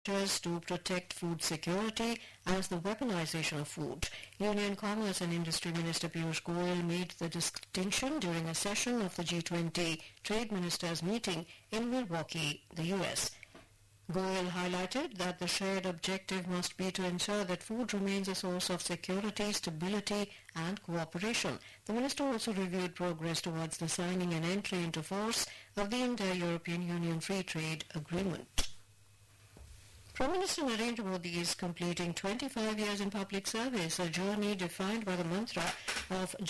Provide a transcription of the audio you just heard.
sectors to protect food security as the weaponization of food. Union Commerce and Industry Minister Piyush Goyal made the distinction during a session of the G20 Trade Ministers meeting in Milwaukee, the US. Goyal highlighted that the shared objective must be to ensure that food remains a source of security, stability and cooperation. The minister also reviewed progress towards the signing and entry into force of the Inter-European Union Free Trade Agreement. Prime Minister Narendra Modi is completing 25 years in public service, a journey defined by the mantra of